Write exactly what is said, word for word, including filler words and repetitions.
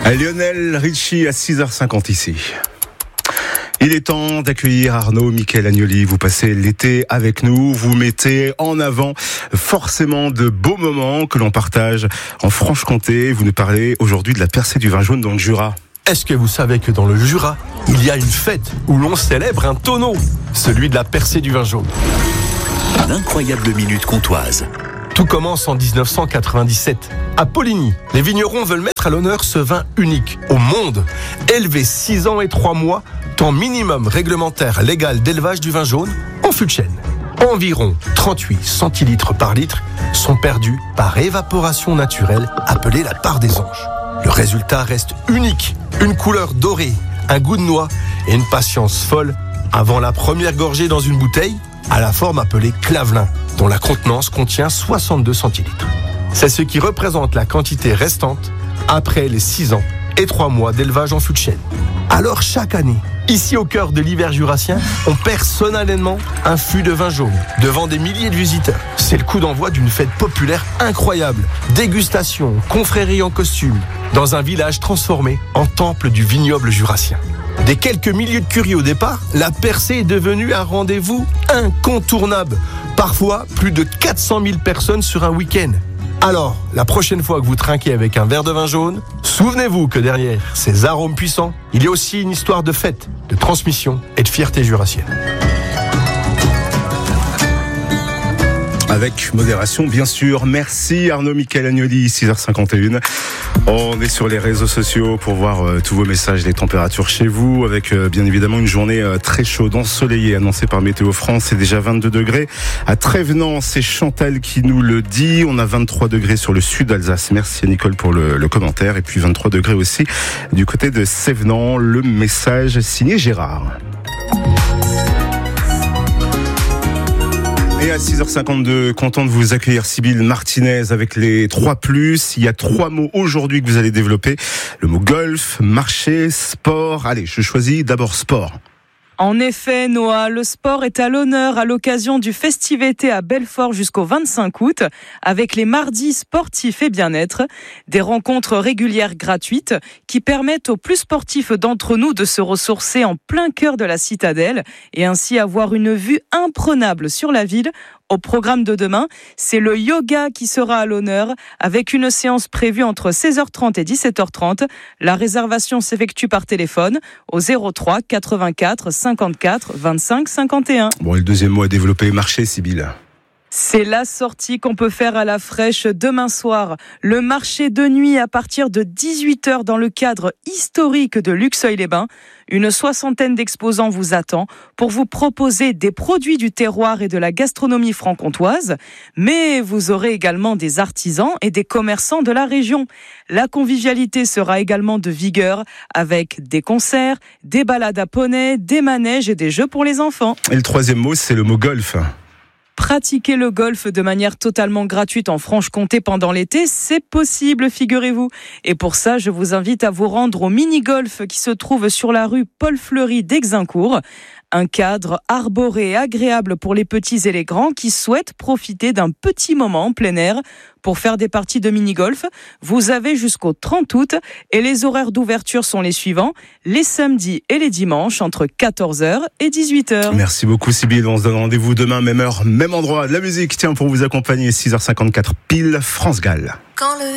Lionel Richie à six heures cinquante ici. Il est temps d'accueillir Arnaud Michael Agnoli. Vous passez l'été avec nous, vous mettez en avant forcément de beaux moments que l'on partage en Franche-Comté. Vous nous parlez aujourd'hui de la percée du vin jaune dans le Jura. Est-ce que vous savez que dans le Jura, il y a une fête où l'on célèbre un tonneau, celui de la percée du vin jaune? L'incroyable minute comtoise. Tout commence en dix-neuf cent quatre-vingt-dix-sept. À Poligny, les vignerons veulent mettre à l'honneur ce vin unique au monde, élevé six ans et trois mois, temps minimum réglementaire légal d'élevage du vin jaune en fût de chêne. Environ trente-huit centilitres par litre sont perdus par évaporation naturelle appelée la part des anges. Le résultat reste unique, une couleur dorée, un goût de noix et une patience folle avant la première gorgée dans une bouteille à la forme appelée clavelin, dont la contenance contient soixante-deux centilitres. C'est ce qui représente la quantité restante après les six ans et trois mois d'élevage en fût de chêne. Alors chaque année, ici au cœur de l'hiver jurassien, on personnellement un fût de vin jaune devant des milliers de visiteurs. C'est le coup d'envoi d'une fête populaire incroyable. Dégustation, confrérie en costume, dans un village transformé en temple du vignoble jurassien. Des quelques milliers de curieux au départ, la percée est devenue un rendez-vous incontournable. Parfois, plus de quatre cent mille personnes sur un week-end. Alors, la prochaine fois que vous trinquez avec un verre de vin jaune, souvenez-vous que derrière ces arômes puissants, il y a aussi une histoire de fête, de transmission et de fierté jurassienne. Avec modération, bien sûr. Merci Arnaud Michael Agnoli, six heures cinquante et une. On est sur les réseaux sociaux pour voir euh, tous vos messages, les températures chez vous, avec euh, bien évidemment une journée euh, très chaude, ensoleillée, annoncée par Météo France. C'est déjà vingt-deux degrés. À Trévenans, c'est Chantal qui nous le dit. On a vingt-trois degrés sur le sud d'Alsace. Merci à Nicole pour le, le commentaire. Et puis vingt-trois degrés aussi du côté de Sévenans. Le message signé Gérard. Et à six heures cinquante-deux, content de vous accueillir Sybille Martinez avec les trois plus. Il y a trois mots aujourd'hui que vous allez développer. Le mot golf, marché, sport. Allez, je choisis d'abord sport. En effet, Noah, le sport est à l'honneur à l'occasion du Festivété à Belfort jusqu'au vingt-cinq août, avec les mardis sportifs et bien-être, des rencontres régulières gratuites qui permettent aux plus sportifs d'entre nous de se ressourcer en plein cœur de la citadelle et ainsi avoir une vue imprenable sur la ville. Au programme de demain, c'est le yoga qui sera à l'honneur avec une séance prévue entre seize heures trente et dix-sept heures trente. La réservation s'effectue par téléphone au zéro trois quatre-vingt-quatre cinquante-quatre vingt-cinq cinquante et un. Bon, et le deuxième mot à développer, marché, Sybille. C'est la sortie qu'on peut faire à la fraîche demain soir. Le marché de nuit à partir de dix-huit heures dans le cadre historique de Luxeuil-les-Bains. Une soixantaine d'exposants vous attend pour vous proposer des produits du terroir et de la gastronomie franc-comtoise. Mais vous aurez également des artisans et des commerçants de la région. La convivialité sera également de vigueur avec des concerts, des balades à poney, des manèges et des jeux pour les enfants. Et le troisième mot, c'est le mot golf. Pratiquer le golf de manière totalement gratuite en Franche-Comté pendant l'été, c'est possible, figurez-vous. Et pour ça, je vous invite à vous rendre au mini-golf qui se trouve sur la rue Paul Fleury d'Exincourt. Un cadre arboré et agréable pour les petits et les grands qui souhaitent profiter d'un petit moment en plein air. Pour faire des parties de mini-golf, vous avez jusqu'au trente août et les horaires d'ouverture sont les suivants, les samedis et les dimanches entre quatorze heures et dix-huit heures. Merci beaucoup Sybille, on se donne rendez-vous demain, même heure, même endroit. De la musique, tiens, pour vous accompagner, six heures cinquante-quatre pile, France Gall. Quand le